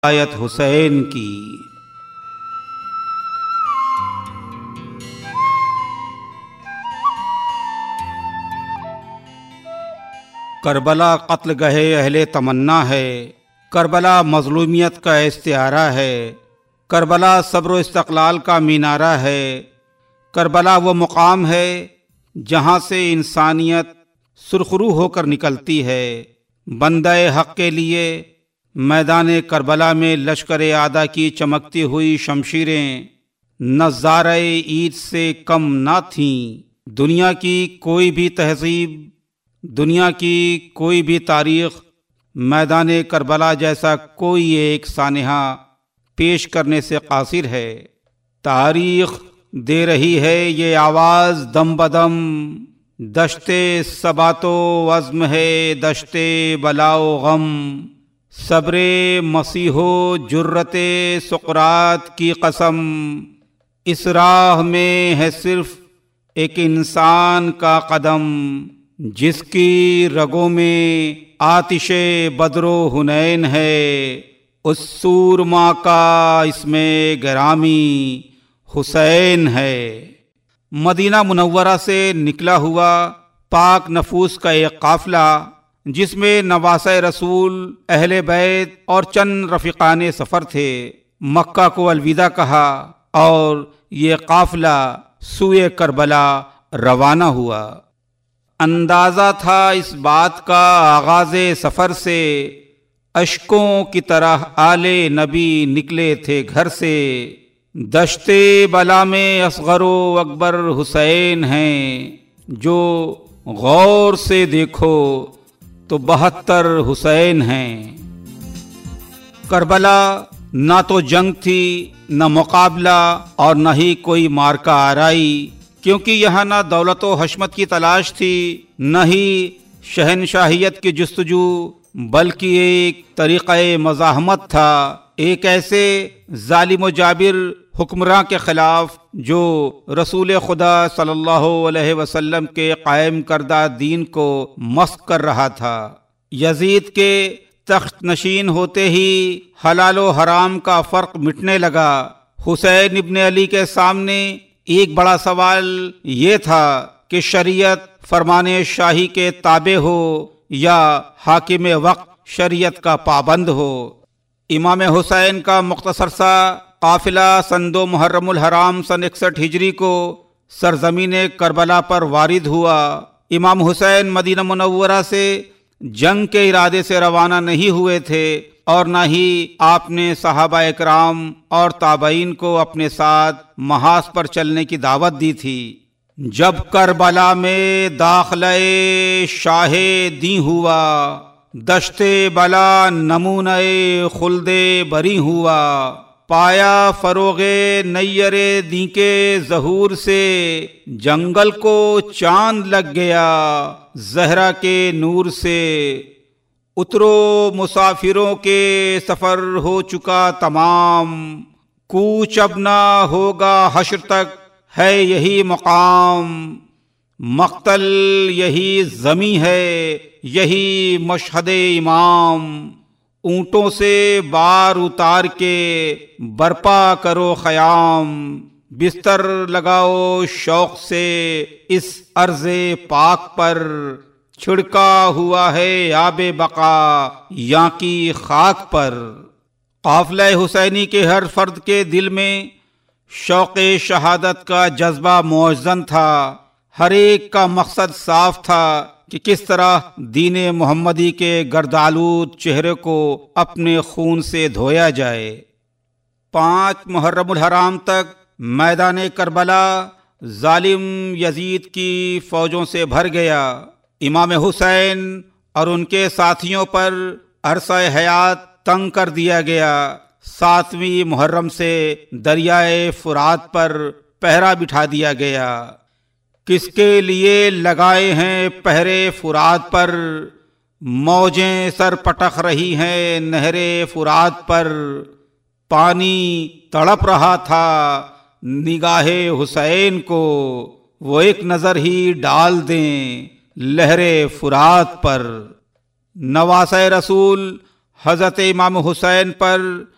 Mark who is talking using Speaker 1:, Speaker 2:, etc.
Speaker 1: آیت حسین کی۔ کربلا قتل گہ اہل تمنا ہے، کربلا مظلومیت کا استعارہ ہے، کربلا صبر و استقلال کا مینارہ ہے، کربلا وہ مقام ہے جہاں سے انسانیت سرخرو ہو کر نکلتی ہے۔ بندہ حق کے لیے میدان کربلا میں لشکر اعداء کی چمکتی ہوئی شمشیریں نظارہ عید سے کم نہ تھیں۔ دنیا کی کوئی بھی تہذیب، دنیا کی کوئی بھی تاریخ میدان کربلا جیسا کوئی ایک سانحہ پیش کرنے سے قاصر ہے۔ تاریخ دے رہی ہے یہ آواز دم بدم، دشتے ثبات و عزم ہے دشتے بلا و غم، صبر مسیح و جرت سقراط کی قسم، اس راہ میں ہے صرف ایک انسان کا قدم، جس کی رگوں میں آتش بدر و حنین ہے، اس سورما کا اس میں گرامی حسین ہے۔ مدینہ منورہ سے نکلا ہوا پاک نفوس کا ایک قافلہ، جس میں نواسۂ رسول، اہل بیت اور چند رفیقان سفر تھے، مکہ کو الوداع کہا اور یہ قافلہ سوئے کربلا روانہ ہوا۔ اندازہ تھا اس بات کا آغاز سفر سے، اشکوں کی طرح آل نبی نکلے تھے گھر سے، دشتے بلا میں اصغر و اکبر حسین ہیں، جو غور سے دیکھو تو 72 حسین ہیں۔ کربلا نہ تو جنگ تھی، نہ مقابلہ اور نہ ہی کوئی مارکہ آرائی، کیونکہ یہاں نہ دولت و حشمت کی تلاش تھی، نہ ہی شہنشاہیت کی جستجو، بلکہ ایک طریقہ مزاحمت تھا، ایک ایسے ظالم و جابر حکمراں کے خلاف جو رسول خدا صلی اللہ علیہ وسلم کے قائم کردہ دین کو مسخ کر رہا تھا۔ یزید کے تخت نشین ہوتے ہی حلال و حرام کا فرق مٹنے لگا۔ حسین ابن علی کے سامنے ایک بڑا سوال یہ تھا کہ شریعت فرمان شاہی کے تابع ہو یا حاکم وقت شریعت کا پابند ہو۔ امام حسین کا مختصر سا قافلہ سن 2 محرم الحرام سن 61 ہجری کو سرزمین کربلا پر وارد ہوا۔ امام حسین مدینہ منورہ سے جنگ کے ارادے سے روانہ نہیں ہوئے تھے، اور نہ ہی آپ نے صحابہ اکرام اور تابعین کو اپنے ساتھ محاذ پر چلنے کی دعوت دی تھی۔ جب کربلا میں داخلہ شاہ دیں ہوا، دشتے بلا نمونہ خلد بری ہوا، پایا فروغ نیر دیں کے ظہور سے، جنگل کو چاند لگ گیا زہرا کے نور سے، اترو مسافروں کے سفر ہو چکا تمام، کوچ اب نہ ہوگا حشر تک ہے یہی مقام، مقتل یہی زمیں ہے یہی مشہد امام، اونٹوں سے بار اتار کے برپا کرو خیام، بستر لگاؤ شوق سے اس ارض پاک پر، چھڑکا ہوا ہے آب بقا یہاں کی خاک پر۔ قافلہ حسینی کے ہر فرد کے دل میں شوق شہادت کا جذبہ موزن تھا، ہر ایک کا مقصد صاف تھا کہ کس طرح دین محمدی کے گردآلود چہرے کو اپنے خون سے دھویا جائے۔ 5 محرم الحرام تک میدان کربلا ظالم یزید کی فوجوں سے بھر گیا۔ امام حسین اور ان کے ساتھیوں پر عرصہ حیات تنگ کر دیا گیا۔ 7ویں محرم سے دریائے فرات پر پہرا بٹھا دیا گیا۔ کس کے لیے لگائے ہیں پہرے فرات پر، موجیں سر پٹخ رہی ہیں نہر فرات پر، پانی تڑپ رہا تھا نگاہ حسین کو، وہ ایک نظر ہی ڈال دیں لہر فرات پر۔ نواسۂ رسول حضرت امام حسین پر